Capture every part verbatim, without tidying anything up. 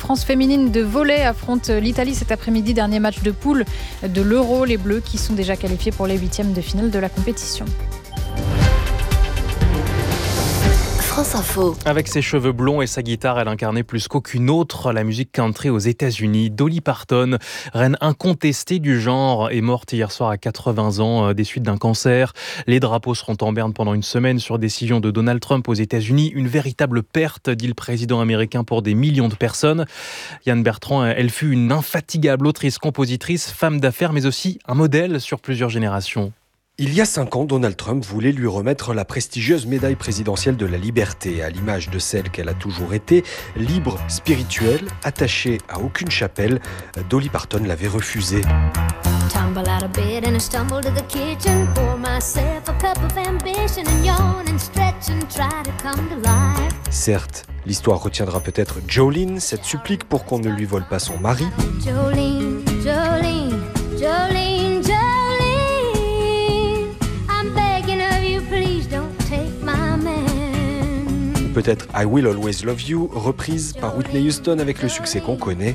France féminine de volley affronte l'Italie cet après-midi, dernier match de poule de l'Euro. Les Bleus qui sont déjà qualifiés pour les huitièmes de finale de la compétition. France Info. Avec ses cheveux blonds et sa guitare, elle incarnait plus qu'aucune autre la musique country aux États-Unis. Dolly Parton, reine incontestée du genre, est morte hier soir à quatre-vingts ans des suites d'un cancer. Les drapeaux seront en berne pendant une semaine sur décision de Donald Trump aux États-Unis. Une véritable perte, dit le président américain, pour des millions de personnes. Yann Bertrand, elle fut une infatigable autrice, compositrice, femme d'affaires, mais aussi un modèle sur plusieurs générations. Il y a cinq ans, Donald Trump voulait lui remettre la prestigieuse médaille présidentielle de la liberté, à l'image de celle qu'elle a toujours été, libre, spirituelle, attachée à aucune chapelle. Dolly Parton l'avait refusée. Certes, l'histoire retiendra peut-être Jolene, cette supplique pour qu'on ne lui vole pas son mari. Jolene, Jolene, Jolene, Jolene. Peut-être I Will Always Love You, reprise par Whitney Houston avec le succès qu'on connaît.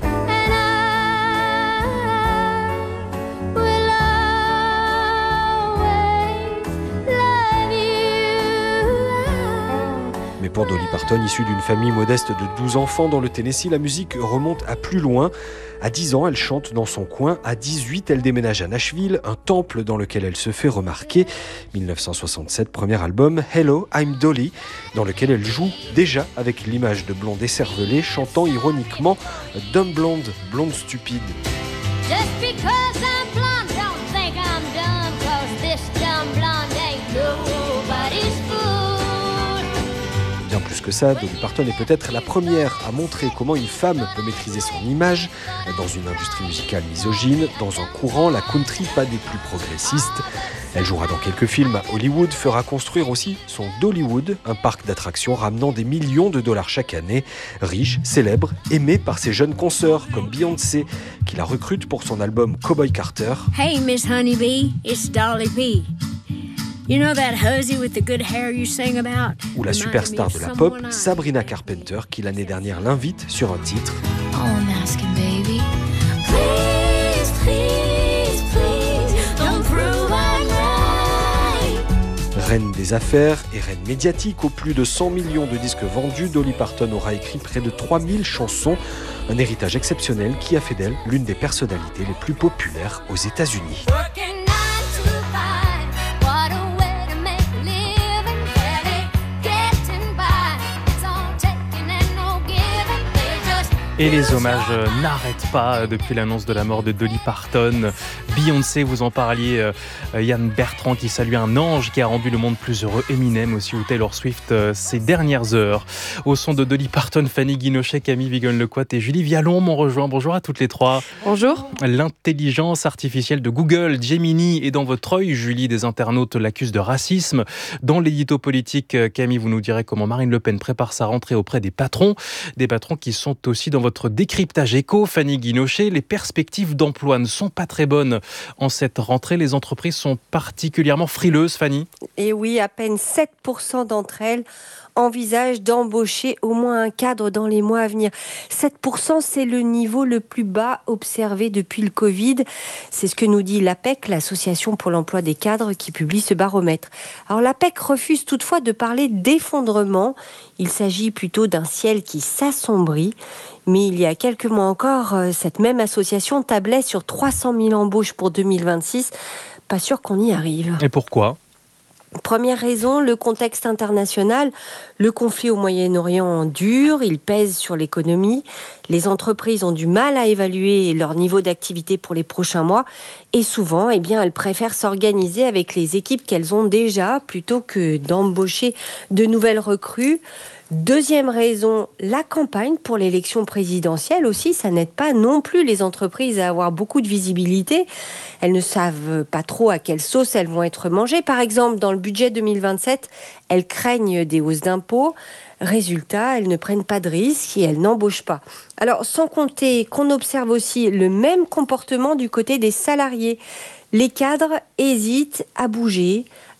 Mais pour Dolly Parton, issue d'une famille modeste de douze enfants dans le Tennessee, la musique remonte à plus loin. À dix ans, elle chante dans son coin. À dix-huit, elle déménage à Nashville, un temple dans lequel elle se fait remarquer. dix-neuf cent soixante-sept, premier album, Hello, I'm Dolly, dans lequel elle joue déjà avec l'image de blonde écervelée, chantant ironiquement « Dumb blonde, blonde stupide ». Just because I'm blonde, don't think I'm dumb, 'cause this dumb blonde ain't nobody's fool. Bien plus que ça, Dolly Parton est peut-être la première à montrer comment une femme peut maîtriser son image dans une industrie musicale misogyne, dans un courant, la country, pas des plus progressistes. Elle jouera dans quelques films à Hollywood, fera construire aussi son Dollywood, un parc d'attractions ramenant des millions de dollars chaque année. Riche, célèbre, aimée par ses jeunes consoeurs comme Beyoncé, qui la recrute pour son album Cowboy Carter. Hey Miss Honeybee, it's Dolly P. You know that hussy with the good hair you sing about? Ou la superstar de la pop, Sabrina Carpenter, qui l'année dernière l'invite sur un titre. Oh, I'm asking, baby. Please, please, please, don't prove I'm right. Reine des affaires et reine médiatique, aux plus de cent millions de disques vendus, Dolly Parton aura écrit près de trois mille chansons. Un héritage exceptionnel qui a fait d'elle l'une des personnalités les plus populaires aux États-Unis. Et les hommages n'arrêtent pas depuis l'annonce de la mort de Dolly Parton. Beyoncé, vous en parliez, Yann Bertrand qui salue un ange qui a rendu le monde plus heureux. Eminem aussi, ou Taylor Swift ces dernières heures. Au son de Dolly Parton, Fanny Guinochet, Camille Vigon-Lecoit et Julie Vialon m'ont rejoint. Bonjour à toutes les trois. Bonjour. L'intelligence artificielle de Google, Gemini, est dans votre œil. Julie, des internautes l'accusent de racisme. Dans l'édito politique, Camille, vous nous direz comment Marine Le Pen prépare sa rentrée auprès des patrons. Des patrons qui sont aussi dans votre décryptage éco. Fanny Guinochet, les perspectives d'emploi ne sont pas très bonnes en cette rentrée. Les entreprises sont particulièrement frileuses, Fanny. Et oui, à peine sept pour cent d'entre elles envisagent d'embaucher au moins un cadre dans les mois à venir. sept pour cent, c'est le niveau le plus bas observé depuis le Covid. C'est ce que nous dit l'APEC, l'Association pour l'emploi des cadres, qui publie ce baromètre. Alors l'APEC refuse toutefois de parler d'effondrement. Il s'agit plutôt d'un ciel qui s'assombrit. Mais il y a quelques mois encore, cette même association tablait sur trois cent mille embauches pour deux mille vingt-six. Pas sûr qu'on y arrive. Et pourquoi ? Première raison, le contexte international. Le conflit au Moyen-Orient dure, il pèse sur l'économie. Les entreprises ont du mal à évaluer leur niveau d'activité pour les prochains mois. Et souvent, eh bien, elles préfèrent s'organiser avec les équipes qu'elles ont déjà plutôt que d'embaucher de nouvelles recrues. Deuxième raison, la campagne pour l'élection présidentielle aussi, ça n'aide pas non plus les entreprises à avoir beaucoup de visibilité. Elles ne savent pas trop à quelle sauce elles vont être mangées. Par exemple, dans le budget deux mille vingt-sept, elles craignent des hausses d'impôts. Résultat, elles ne prennent pas de risques et elles n'embauchent pas. Alors, sans compter qu'on observe aussi le même comportement du côté des salariés. Les cadres hésitent à bouger,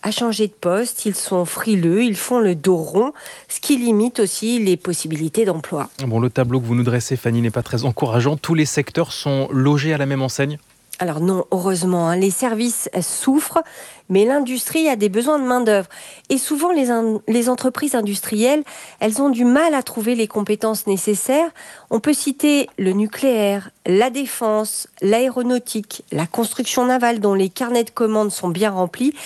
à changer de poste, ils sont frileux, ils font le dos rond, ce qui limite aussi les possibilités d'emploi. Bon, le tableau que vous nous dressez, Fanny, n'est pas très encourageant. Tous les secteurs sont logés à la même enseigne ? Alors non, heureusement, hein, les services souffrent, mais l'industrie a des besoins de main-d'œuvre. Et souvent, les, in- les entreprises industrielles, elles ont du mal à trouver les compétences nécessaires. On peut citer le nucléaire, la défense, l'aéronautique, la construction navale, dont les carnets de commandes sont bien remplis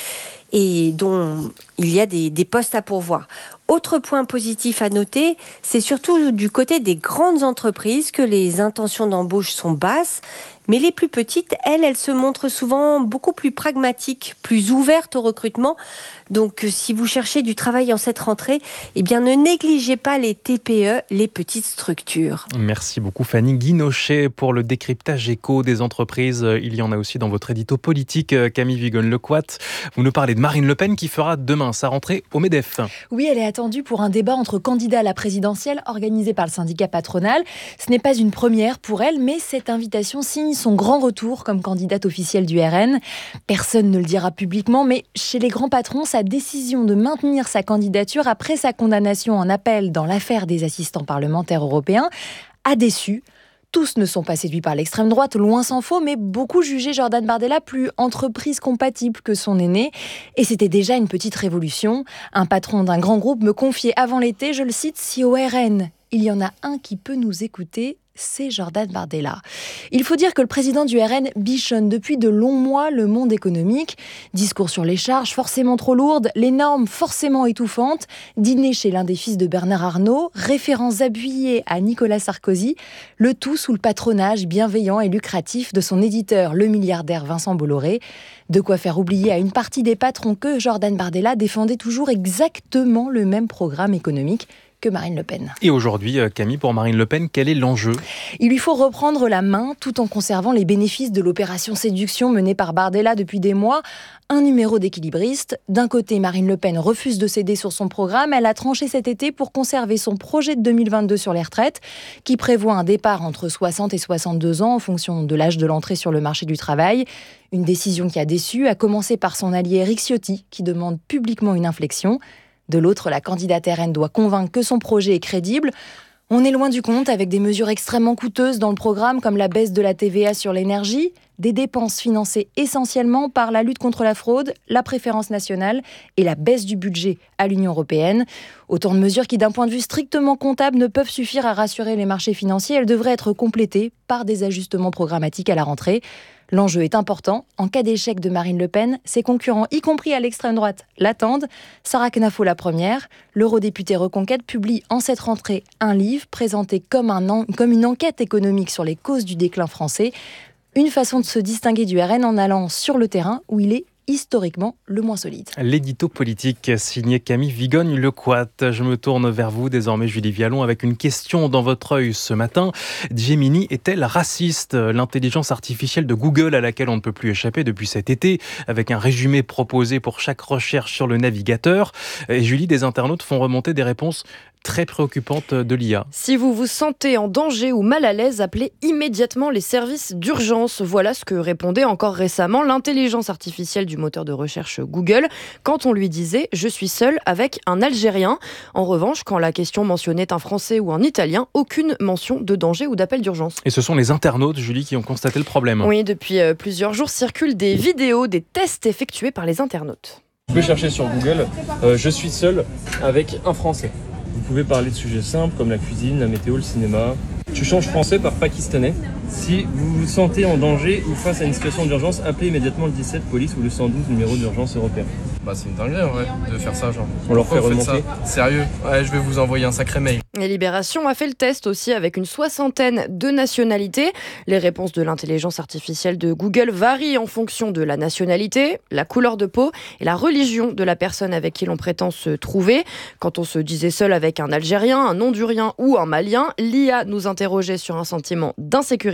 et dont il y a des, des postes à pourvoir. Autre point positif à noter, c'est surtout du côté des grandes entreprises que les intentions d'embauche sont basses, mais les plus petites, elles, elles se montrent souvent beaucoup plus pragmatiques, plus ouvertes au recrutement. Donc, si vous cherchez du travail en cette rentrée, eh bien, ne négligez pas les T P E, les petites structures. Merci beaucoup Fanny Guinochet pour le décryptage éco des entreprises. Il y en a aussi dans votre édito politique, Camille Vigonne-Lecoat. Vous nous parlez de Marine Le Pen qui fera demain sa rentrée au MEDEF. Oui, elle est attendue pour un débat entre candidats à la présidentielle organisé par le syndicat patronal. Ce n'est pas une première pour elle, mais cette invitation signe son grand retour comme candidate officielle du R N. Personne ne le dira publiquement, mais chez les grands patrons, sa décision de maintenir sa candidature après sa condamnation en appel dans l'affaire des assistants parlementaires européens a déçu. Tous ne sont pas séduits par l'extrême droite, loin s'en faut, mais beaucoup jugeaient Jordan Bardella plus entreprise compatible que son aîné. Et c'était déjà une petite révolution. Un patron d'un grand groupe me confiait avant l'été, je le cite, si au R N, il y en a un qui peut nous écouter, c'est Jordan Bardella. Il faut dire que le président du R N bichonne depuis de longs mois le monde économique. Discours sur les charges forcément trop lourdes, les normes forcément étouffantes, dîner chez l'un des fils de Bernard Arnault, références appuyées à Nicolas Sarkozy, le tout sous le patronage bienveillant et lucratif de son éditeur, le milliardaire Vincent Bolloré. De quoi faire oublier à une partie des patrons que Jordan Bardella défendait toujours exactement le même programme économique que Marine Le Pen. Et aujourd'hui, Camille, pour Marine Le Pen, quel est l'enjeu ? Il lui faut reprendre la main tout en conservant les bénéfices de l'opération séduction menée par Bardella depuis des mois. Un numéro d'équilibriste. D'un côté, Marine Le Pen refuse de céder sur son programme. Elle a tranché cet été pour conserver son projet de deux mille vingt-deux sur les retraites, qui prévoit un départ entre soixante et soixante-deux ans en fonction de l'âge de l'entrée sur le marché du travail. Une décision qui a déçu, à commencer par son allié Éric Ciotti, qui demande publiquement une inflexion. De l'autre, la candidate R N doit convaincre que son projet est crédible. On est loin du compte avec des mesures extrêmement coûteuses dans le programme comme la baisse de la T V A sur l'énergie, des dépenses financées essentiellement par la lutte contre la fraude, la préférence nationale et la baisse du budget à l'Union européenne. Autant de mesures qui, d'un point de vue strictement comptable, ne peuvent suffire à rassurer les marchés financiers. Elles devraient être complétées par des ajustements programmatiques à la rentrée. L'enjeu est important. En cas d'échec de Marine Le Pen, ses concurrents, y compris à l'extrême droite, l'attendent. Sarah Knafo la première. L'eurodéputée Reconquête publie en cette rentrée un livre présenté comme, un en... comme une enquête économique sur les causes du déclin français. Une façon de se distinguer du R N en allant sur le terrain où il est historiquement le moins solide. L'édito politique signé Camille Vigogne-Lecoat. Je me tourne vers vous désormais, Julie Vialon, avec une question dans votre œil ce matin. Gemini est-elle raciste ? L'intelligence artificielle de Google à laquelle on ne peut plus échapper depuis cet été, avec un résumé proposé pour chaque recherche sur le navigateur. Et Julie, des internautes font remonter des réponses très préoccupante de l'I A. Si vous vous sentez en danger ou mal à l'aise, appelez immédiatement les services d'urgence. Voilà ce que répondait encore récemment l'intelligence artificielle du moteur de recherche Google quand on lui disait « Je suis seul avec un Algérien ». En revanche, quand la question mentionnait un Français ou un Italien, aucune mention de danger ou d'appel d'urgence. Et ce sont les internautes, Julie, qui ont constaté le problème. Oui, depuis euh, plusieurs jours circulent des vidéos, des tests effectués par les internautes. Vous pouvez chercher sur Google euh, « Je suis seul avec un Français ». Vous pouvez parler de sujets simples comme la cuisine, la météo, le cinéma. Tu changes français par pakistanais. Si vous vous sentez en danger ou face à une situation d'urgence, appelez immédiatement le dix-sept police ou le cent douze numéro d'urgence européen. Bah c'est une dinguerie en vrai de faire ça genre. On leur fait remonter. Sérieux ? Ouais, je vais vous envoyer un sacré mail. Et Libération a fait le test aussi avec une soixantaine de nationalités. Les réponses de l'intelligence artificielle de Google varient en fonction de la nationalité, la couleur de peau et la religion de la personne avec qui l'on prétend se trouver. Quand on se disait seul avec un Algérien, un Hondurien ou un Malien, l'I A nous interrogeait sur un sentiment d'insécurité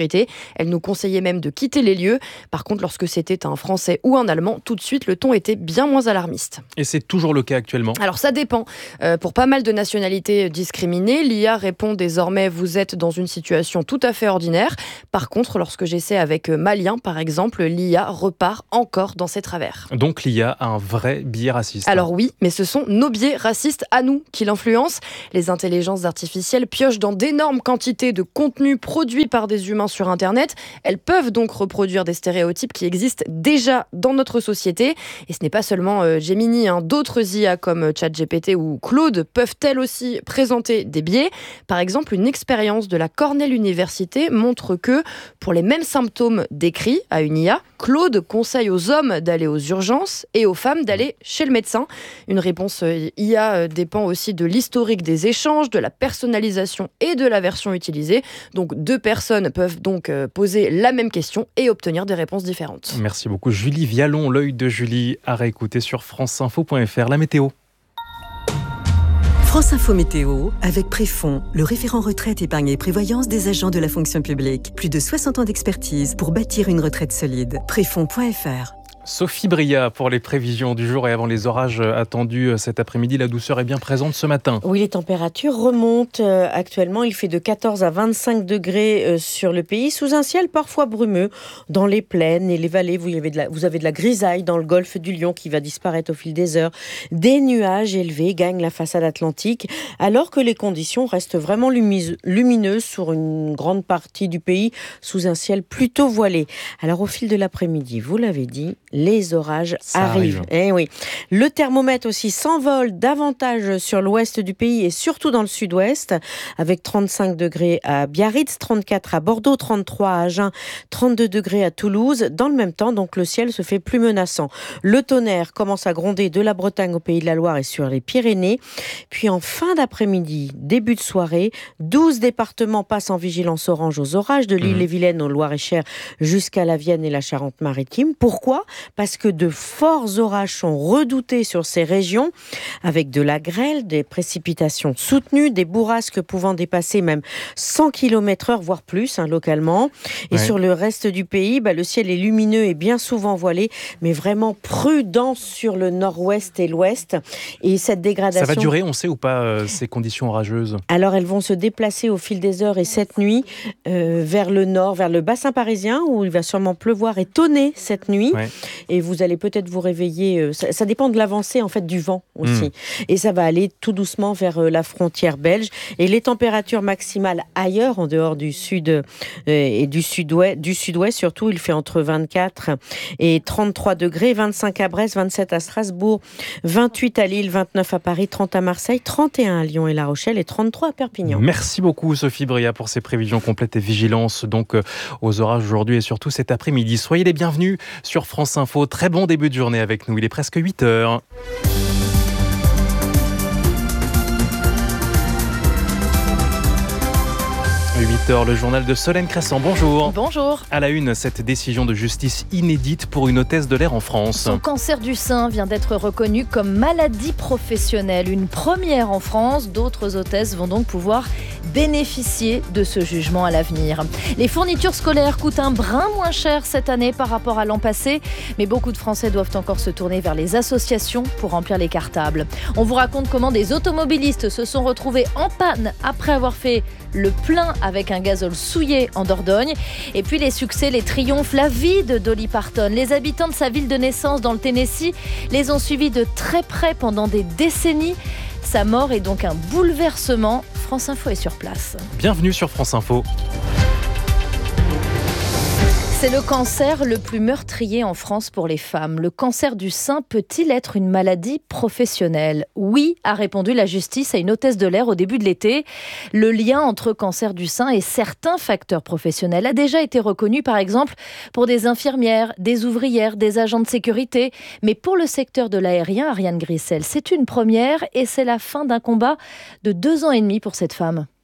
sécurité. Elle nous conseillait même de quitter les lieux. Par contre, lorsque c'était un Français ou un Allemand, tout de suite, le ton était bien moins alarmiste. Et c'est toujours le cas actuellement ? Alors ça dépend. Euh, pour pas mal de nationalités discriminées, l'I A répond désormais « vous êtes dans une situation tout à fait ordinaire ». Par contre, lorsque j'essaie avec Malien, par exemple, l'I A repart encore dans ses travers. Donc l'I A a un vrai biais raciste. Alors oui, mais ce sont nos biais racistes à nous qui l'influencent. Les intelligences artificielles piochent dans d'énormes quantités de contenu produit par des humains sur Internet. Elles peuvent donc reproduire des stéréotypes qui existent déjà dans notre société. Et ce n'est pas seulement euh, Gemini, hein. D'autres I A comme ChatGPT ou Claude peuvent elles aussi présenter des biais. Par exemple, une expérience de la Cornell University montre que pour les mêmes symptômes décrits à une I A, Claude conseille aux hommes d'aller aux urgences et aux femmes d'aller chez le médecin. Une réponse I A dépend aussi de l'historique des échanges, de la personnalisation et de la version utilisée. Donc deux personnes peuvent donc poser la même question et obtenir des réponses différentes. Merci beaucoup Julie Vialon, l'œil de Julie à réécouter sur franceinfo point f r. La météo. France Info Météo, avec Préfond, le référent retraite, épargne et prévoyance des agents de la fonction publique. Plus de soixante ans d'expertise pour bâtir une retraite solide. Préfond point f r. Sophie Bria pour les prévisions du jour et avant les orages attendus cet après-midi. La douceur est bien présente ce matin. Oui, les températures remontent actuellement. Il fait de quatorze à vingt-cinq degrés sur le pays, sous un ciel parfois brumeux. Dans les plaines et les vallées, vous avez de la, vous avez de la grisaille dans le golfe du Lion qui va disparaître au fil des heures. Des nuages élevés gagnent la façade atlantique, alors que les conditions restent vraiment lumineuses sur une grande partie du pays, sous un ciel plutôt voilé. Alors au fil de l'après-midi, vous l'avez dit, les orages Ça arrivent. arrive. Eh oui. Le thermomètre aussi s'envole davantage sur l'ouest du pays et surtout dans le sud-ouest, avec trente-cinq degrés à Biarritz, trente-quatre à Bordeaux, trente-trois à Agen, trente-deux degrés à Toulouse. Dans le même temps, donc, le ciel se fait plus menaçant. Le tonnerre commence à gronder de la Bretagne au Pays de la Loire et sur les Pyrénées. Puis en fin d'après-midi, début de soirée, douze départements passent en vigilance orange aux orages, de l'Île-et-Vilaine au Loir-et-Cher jusqu'à la Vienne et la Charente-Maritime. Pourquoi ? Parce que de forts orages sont redoutés sur ces régions, avec de la grêle, des précipitations soutenues, des bourrasques pouvant dépasser même cent kilomètres heure, voire plus, hein, localement. Et ouais. Sur le reste du pays, bah, le ciel est lumineux et bien souvent voilé, mais vraiment prudent sur le nord-ouest et l'ouest. Et cette dégradation... Ça va durer, on sait ou pas, euh, ces conditions orageuses ? Alors, elles vont se déplacer au fil des heures et cette nuit euh, vers le nord, vers le bassin parisien, où il va sûrement pleuvoir et tonner cette nuit. Ouais. Et vous allez peut-être vous réveiller, euh, ça, ça dépend de l'avancée en fait du vent aussi. Mmh. Et ça va aller tout doucement vers euh, la frontière belge. Et les températures maximales ailleurs, en dehors du sud euh, et du sud-ouest, du sud-ouest surtout, il fait entre vingt-quatre et trente-trois degrés, vingt-cinq à Brest, vingt-sept à Strasbourg, vingt-huit à Lille, vingt-neuf à Paris, trente à Marseille, trente et un à Lyon et La Rochelle et trente-trois à Perpignan. Merci beaucoup Sophie Bria pour ces prévisions complètes et vigilance donc euh, aux orages aujourd'hui et surtout cet après-midi. Soyez les bienvenus sur France Info. Très bon début de journée avec nous. Il est presque huit heures. huit heures, le journal de Solène Crescent. Bonjour. Bonjour. À la une, cette décision de justice inédite pour une hôtesse de l'air en France. Son cancer du sein vient d'être reconnu comme maladie professionnelle. Une première en France. D'autres hôtesses vont donc pouvoir bénéficier de ce jugement à l'avenir. Les fournitures scolaires coûtent un brin moins cher cette année par rapport à l'an passé. Mais beaucoup de Français doivent encore se tourner vers les associations pour remplir les cartables. On vous raconte comment des automobilistes se sont retrouvés en panne après avoir fait le plein avec un gazole souillé en Dordogne. Et puis les succès, les triomphes, la vie de Dolly Parton. Les habitants de sa ville de naissance dans le Tennessee les ont suivis de très près pendant des décennies. Sa mort est donc un bouleversement. France Info est sur place. Bienvenue sur France Info. C'est le cancer le plus meurtrier en France pour les femmes. Le cancer du sein peut-il être une maladie professionnelle ? Oui, a répondu la justice à une hôtesse de l'air au début de l'été. Le lien entre cancer du sein et certains facteurs professionnels a déjà été reconnu, par exemple, pour des infirmières, des ouvrières, des agents de sécurité. Mais pour le secteur de l'aérien, Ariane Grissel, c'est une première et c'est la fin d'un combat de deux ans et demi pour cette femme.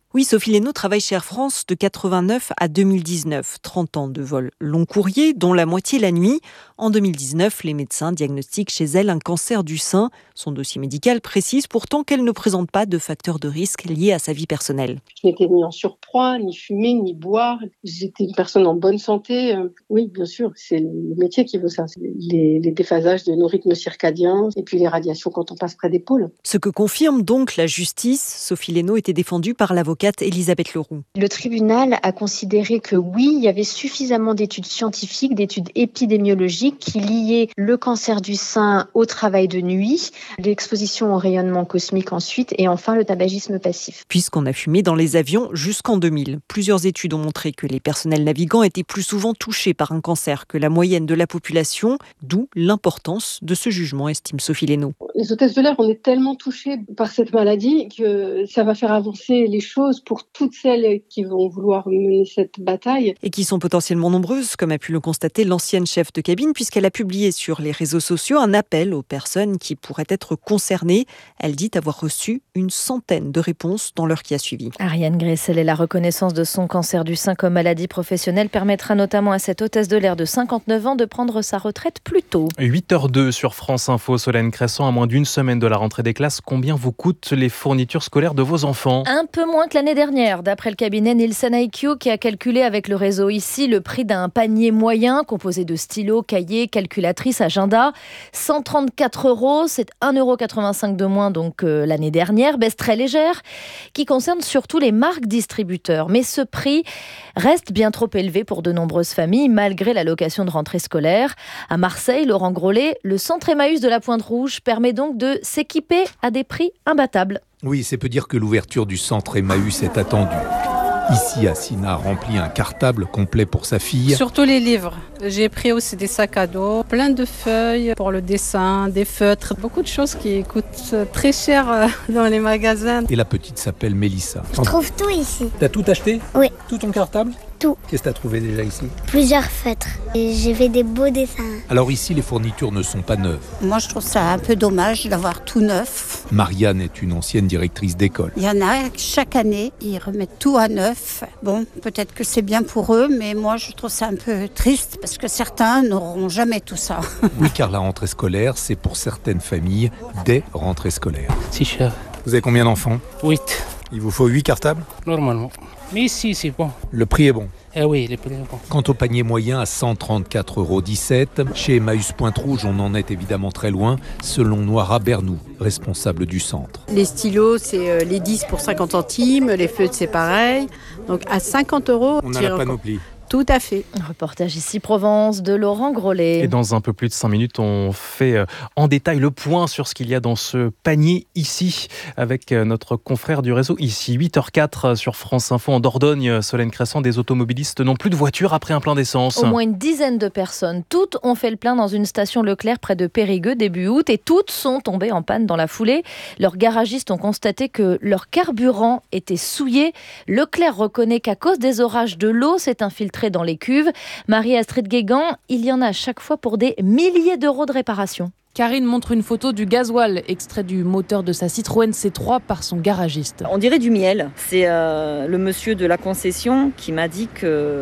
Oui, Sophie Leno travaille chez Air France de quatre-vingt-neuf à deux mille dix-neuf. trente ans de vol long courrier, dont la moitié la nuit. En deux mille dix-neuf, les médecins diagnostiquent chez elle un cancer du sein. Son dossier médical précise pourtant qu'elle ne présente pas de facteurs de risque liés à sa vie personnelle. Je n'étais ni en surpoids, ni fumer, ni boire. J'étais une personne en bonne santé. Oui, bien sûr, c'est le métier qui veut ça. Les, les déphasages de nos rythmes circadiens et puis les radiations quand on passe près des pôles. Ce que confirme donc la justice. Sophie Leno était défendue par l'avocate Elisabeth Leroux. Le tribunal a considéré que oui, il y avait suffisamment d'études scientifiques, d'études épidémiologiques qui liaient le cancer du sein au travail de nuit, l'exposition au rayonnement cosmique ensuite et enfin le tabagisme passif. Puisqu'on a fumé dans les avions jusqu'en deux mille. Plusieurs études ont montré que les personnels navigants étaient plus souvent touchés par un cancer que la moyenne de la population, d'où l'importance de ce jugement, estime Sophie Leno. Les hôtesses de l'air, on est tellement touchés par cette maladie que ça va faire avancer les choses pour toutes celles qui vont vouloir mener cette bataille. Et qui sont potentiellement nombreuses, comme a pu le constater l'ancienne chef de cabine, puisqu'elle a publié sur les réseaux sociaux un appel aux personnes qui pourraient être concernées. Elle dit avoir reçu une centaine de réponses dans l'heure qui a suivi. Ariane Gressel et la reconnaissance de son cancer du sein comme maladie professionnelle permettra notamment à cette hôtesse de l'air de cinquante-neuf ans de prendre sa retraite plus tôt. huit heures zéro deux sur France Info, Solène Cresson, à moins d'une semaine de la rentrée des classes, combien vous coûtent les fournitures scolaires de vos enfants ? Un peu moins que l'année dernière, d'après le cabinet Nielsen I Q qui a calculé avec le réseau ici le prix d'un panier moyen composé de stylos, cahiers, calculatrices, agenda. cent trente-quatre euros, c'est un euro quatre-vingt-cinq de moins donc euh, l'année dernière, baisse très légère qui concerne surtout les marques distributeurs. Mais ce prix reste bien trop élevé pour de nombreuses familles malgré l'allocation de rentrée scolaire. À Marseille, Laurent Grolet, le centre Emmaüs de la Pointe-Rouge permet donc de s'équiper à des prix imbattables. Oui, c'est peu dire que l'ouverture du centre Emmaüs est attendue. Ici, Assina remplit un cartable complet pour sa fille. Surtout les livres. J'ai pris aussi des sacs à dos, plein de feuilles pour le dessin, des feutres, beaucoup de choses qui coûtent très cher dans les magasins. Et la petite s'appelle Mélissa. Je trouve tout ici. T'as tout acheté ? Oui. Tout ton cartable ? Tout. Qu'est-ce que t'as trouvé déjà ici ? Plusieurs feutres. Et j'ai fait des beaux dessins. Alors ici, les fournitures ne sont pas neuves. Moi, je trouve ça un peu dommage d'avoir tout neuf. Marianne est une ancienne directrice d'école. Il y en a, chaque année, ils remettent tout à neuf. Bon, peut-être que c'est bien pour eux, mais moi, je trouve ça un peu triste parce que certains n'auront jamais tout ça. Oui, car la rentrée scolaire, c'est pour certaines familles des rentrées scolaires. C'est cher. Vous avez combien d'enfants ? Huit. Il vous faut huit cartables ? Normalement. Mais ici, c'est bon. Le prix est bon ? Eh oui, le prix est bon. Quant au panier moyen à cent trente-quatre euros dix-sept, chez Emmaüs Pointe-Rouge, on en est évidemment très loin, selon Noira Bernou, responsable du centre. Les stylos, c'est les dix pour cinquante centimes, les feutres, c'est pareil. Donc à cinquante euros, on a la panoplie. Tout à fait. Reportage ici Provence de Laurent Grolet. Et dans un peu plus de cinq minutes, on fait en détail le point sur ce qu'il y a dans ce panier ici avec notre confrère du réseau ici. huit heures quatre sur France Info en Dordogne. Solène Cresson, des automobilistes n'ont plus de voiture après un plein d'essence. Au moins une dizaine de personnes. Toutes ont fait le plein dans une station Leclerc près de Périgueux début août et toutes sont tombées en panne dans la foulée. Leurs garagistes ont constaté que leur carburant était souillé. Leclerc reconnaît qu'à cause des orages, de l'eau s'est infiltrée dans les cuves. Marie-Astrid Guégan, il y en a à chaque fois pour des milliers d'euros de réparation. Karine montre une photo du gasoil, extrait du moteur de sa Citroën C trois par son garagiste. On dirait du miel. C'est euh, le monsieur de la concession qui m'a dit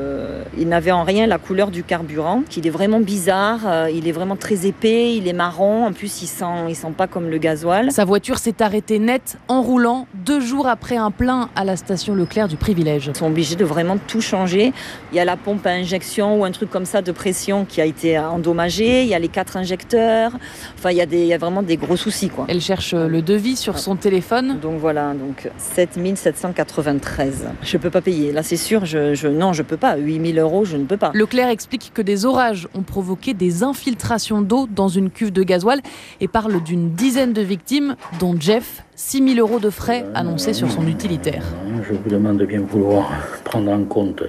qu'il n'avait en rien la couleur du carburant, qu'il est vraiment bizarre, euh, il est vraiment très épais, il est marron, en plus il sent, il sent pas comme le gasoil. Sa voiture s'est arrêtée net en roulant deux jours après un plein à la station Leclerc du Privilège. Ils sont obligés de vraiment tout changer. Il y a la pompe à injection ou un truc comme ça de pression qui a été endommagée, il y a les quatre injecteurs. Enfin, il y a des, il y a vraiment des gros soucis, quoi. Elle cherche le devis sur son téléphone. Donc voilà, donc sept mille sept cent quatre-vingt-treize. Je peux pas payer. Là, c'est sûr, je, je, non, je peux pas. huit mille euros, je ne peux pas. Leclerc explique que des orages ont provoqué des infiltrations d'eau dans une cuve de gasoil et parle d'une dizaine de victimes, dont Jeff. six mille euros de frais annoncés sur son utilitaire. Je vous demande de bien vouloir prendre en compte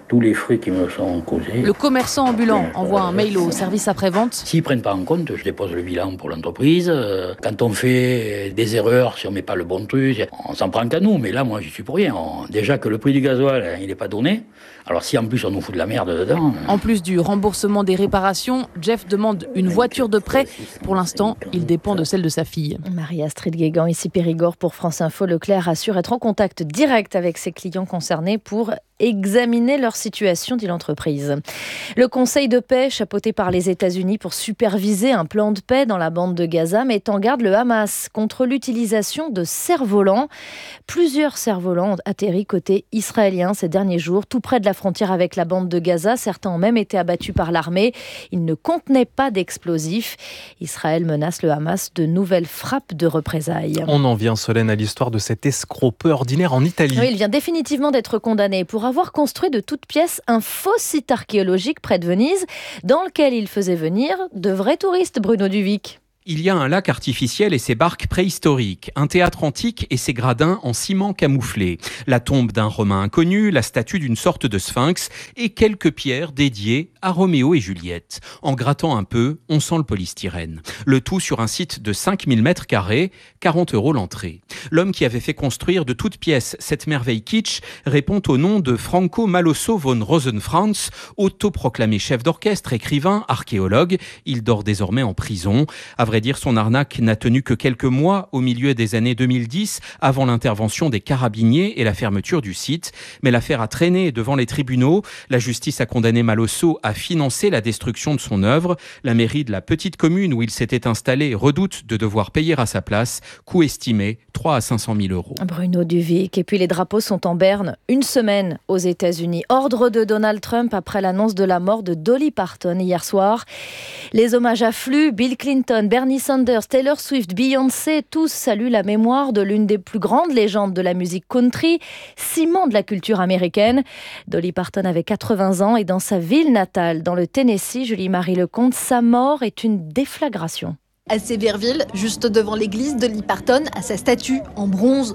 tous les frais qui me sont causés. Le commerçant ambulant envoie un mail au service après-vente. S'ils ne prennent pas en compte, je dépose le bilan pour l'entreprise. Quand on fait des erreurs, si on ne met pas le bon truc, on s'en prend qu'à nous. Mais là, moi, je suis pour rien. On... Déjà que le prix du gasoil, il n'est pas donné. Alors si en plus on nous fout de la merde dedans... En plus du remboursement des réparations, Jeff demande une voiture de prêt. Pour l'instant, il dépend de celle de sa fille. Marie-Astrid Guégan, ici Périgord pour France Info. Leclerc assure être en contact direct avec ses clients concernés pour examiner leur situation, dit l'entreprise. Le Conseil de paix, chapeauté par les États-Unis pour superviser un plan de paix dans la bande de Gaza, met en garde le Hamas contre l'utilisation de cerfs-volants. Plusieurs cerfs-volants ont atterri côté israélien ces derniers jours, tout près de la frontière avec la bande de Gaza. Certains ont même été abattus par l'armée. Ils ne contenaient pas d'explosifs. Israël menace le Hamas de nouvelles frappes de représailles. On en vient, Solène, à l'histoire de cet escroc peu ordinaire en Italie. Oui, il vient définitivement d'être condamné pour avoir construit de toutes pièces un faux site archéologique près de Venise, dans lequel il faisait venir de vrais touristes, Bruno Duvic. Il y a un lac artificiel et ses barques préhistoriques, un théâtre antique et ses gradins en ciment camouflé, la tombe d'un Romain inconnu, la statue d'une sorte de sphinx et quelques pierres dédiées à Roméo et Juliette. En grattant un peu, on sent le polystyrène. Le tout sur un site de cinq mille mètres carrés, quarante euros l'entrée. L'homme qui avait fait construire de toutes pièces cette merveille kitsch répond au nom de Franco Malosso von Rosenfranz, autoproclamé chef d'orchestre, écrivain, archéologue. Il dort désormais en prison. À vrai dire, son arnaque n'a tenu que quelques mois au milieu des années deux mille dix, avant l'intervention des carabiniers et la fermeture du site. Mais l'affaire a traîné devant les tribunaux. La justice a condamné Malosso à financer la destruction de son œuvre. La mairie de la petite commune où il s'était installé redoute de devoir payer à sa place. Coût estimé trois à cinq cent mille euros. Bruno Duvic. Et puis les drapeaux sont en berne une semaine aux États-Unis. Ordre de Donald Trump après l'annonce de la mort de Dolly Parton hier soir. Les hommages affluent. Bill Clinton, Bernie Sanders, Taylor Swift, Beyoncé, tous saluent la mémoire de l'une des plus grandes légendes de la musique country, ciment de la culture américaine. Dolly Parton avait quatre-vingts ans et dans sa ville natale, dans le Tennessee, Julie-Marie Lecomte, sa mort est une déflagration. À Sévéreville, juste devant l'église, Dolly Parton a sa statue en bronze.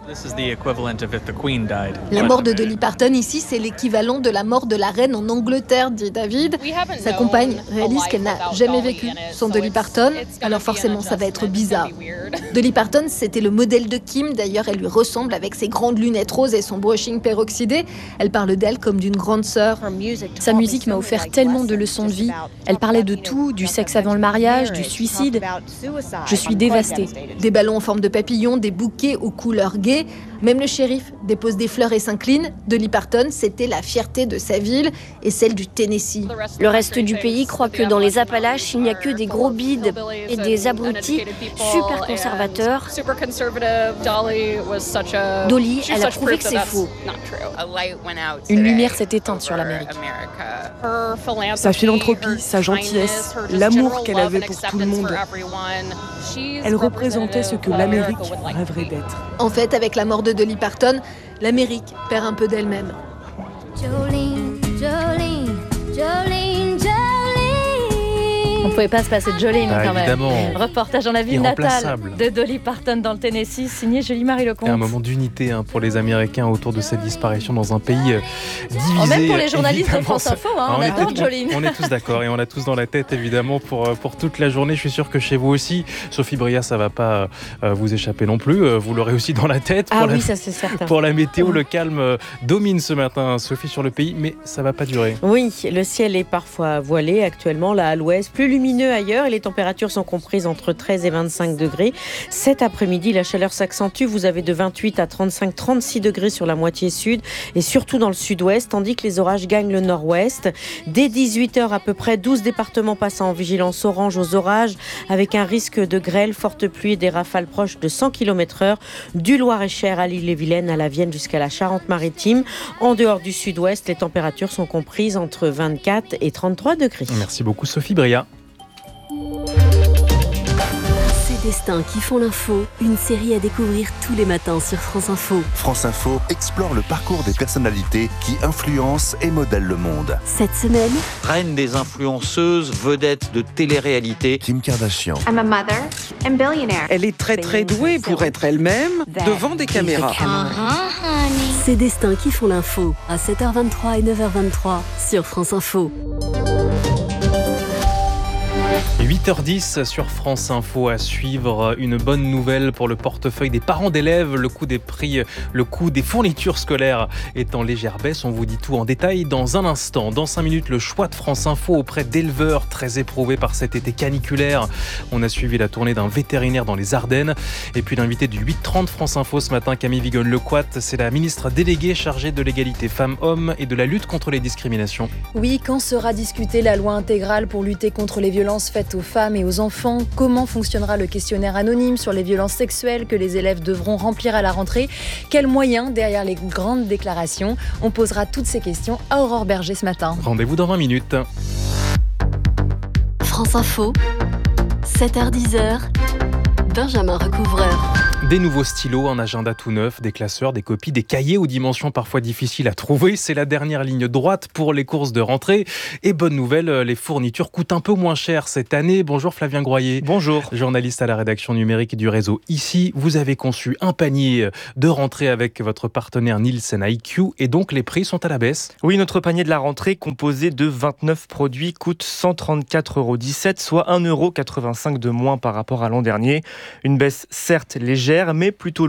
La mort de Dolly Parton ici, c'est l'équivalent de la mort de la reine en Angleterre, dit David. Sa compagne réalise qu'elle n'a jamais vécu sans Dolly Parton, alors forcément ça va être bizarre. Dolly Parton, c'était le modèle de Kim, d'ailleurs elle lui ressemble avec ses grandes lunettes roses et son brushing peroxydé. Elle parle d'elle comme d'une grande sœur. Sa musique m'a offert tellement de leçons de vie. Elle parlait de tout, du sexe avant le mariage, du suicide. Je suis dévastée. Des ballons en forme de papillon, des bouquets aux couleurs gaies. Même le shérif dépose des fleurs et s'incline. Dolly Parton, c'était la fierté de sa ville et celle du Tennessee. Le reste du pays croit que dans les Appalaches, il n'y a que des gros bides et des abrutis super conservateurs. Dolly, elle a prouvé que c'est faux. Une lumière s'est éteinte sur l'Amérique. Sa philanthropie, sa gentillesse, l'amour qu'elle avait pour tout le monde. Elle représentait ce que l'Amérique rêverait d'être. En fait, avec la mort de Dolly Parton, l'Amérique perd un peu d'elle-même. Jolene, Jolene, Jolene, Jolene. On ne pouvait pas se passer de Jolene bah, quand évidemment. même. Reportage dans la ville natale de Dolly Parton dans le Tennessee, signé Julie-Marie Lecomte. Et un moment d'unité hein, pour les Américains autour de cette disparition dans un pays euh, divisé. Oh, même pour les journalistes évidemment. De France Info, hein, on, on adore était, Jolene. On, on est tous d'accord et on l'a tous dans la tête évidemment pour, pour toute la journée. Je suis sûr que chez vous aussi, Sophie Bria, ça ne va pas euh, vous échapper non plus. Euh, vous l'aurez aussi dans la tête. Ah pour oui, la, ça c'est certain. Pour la météo, le calme euh, domine ce matin, Sophie, sur le pays, mais ça ne va pas durer. Oui, le ciel est parfois voilé actuellement, là à l'ouest, plus lumineux ailleurs. Les températures sont comprises entre treize et vingt-cinq degrés. Cet après-midi, la chaleur s'accentue. Vous avez de vingt-huit à trente-cinq, trente-six degrés sur la moitié sud et surtout dans le sud-ouest, tandis que les orages gagnent le nord-ouest. Dès dix-huit heures à peu près, douze départements passent en vigilance orange aux orages avec un risque de grêle, forte pluie et des rafales proches de cent kilomètres heure du Loir-et-Cher à l'Île-et-Vilaine, à la Vienne jusqu'à la Charente-Maritime. En dehors du sud-ouest, les températures sont comprises entre vingt-quatre et trente-trois degrés. Merci beaucoup Sophie Bria. Ces destins qui font l'info, une série à découvrir tous les matins sur France Info. France Info explore le parcours des personnalités qui influencent et modèlent le monde. Cette semaine, reine des influenceuses, vedette de télé-réalité, Kim Kardashian. I'm a mother and billionaire. Elle est très très douée pour être elle-même devant des caméras. Uh-huh, ces destins qui font l'info, à sept heures vingt-trois et neuf heures vingt-trois sur France Info. huit heures dix sur France Info, à suivre une bonne nouvelle pour le portefeuille des parents d'élèves. Le coût des prix, le coût des fournitures scolaires est en légère baisse. On vous dit tout en détail dans un instant. Dans cinq minutes, le choix de France Info auprès d'éleveurs très éprouvés par cet été caniculaire. On a suivi la tournée d'un vétérinaire dans les Ardennes. Et puis l'invité du huit trente France Info ce matin, Camille Vigonne-Lecoat, c'est la ministre déléguée chargée de l'égalité femmes-hommes et de la lutte contre les discriminations. Oui, quand sera discutée la loi intégrale pour lutter contre les violences faites aux femmes et aux enfants? Comment fonctionnera le questionnaire anonyme sur les violences sexuelles que les élèves devront remplir à la rentrée? Quels moyens derrière les grandes déclarations? On posera toutes ces questions à Aurore Berger ce matin. Rendez-vous dans vingt minutes. France Info, sept heures dix, Benjamin Recouvreur. Des nouveaux stylos, un agenda tout neuf, des classeurs, des copies, des cahiers aux dimensions parfois difficiles à trouver. C'est la dernière ligne droite pour les courses de rentrée. Et bonne nouvelle, les fournitures coûtent un peu moins cher cette année. Bonjour Flavien Groyer. Bonjour. Journaliste à la rédaction numérique du réseau Ici. Vous avez conçu un panier de rentrée avec votre partenaire Nielsen I Q et donc les prix sont à la baisse. Oui, notre panier de la rentrée composé de vingt-neuf produits coûte cent trente-quatre euros dix-sept, soit un euro quatre-vingt-cinq de moins par rapport à l'an dernier. Une baisse certes légère, mais plutôt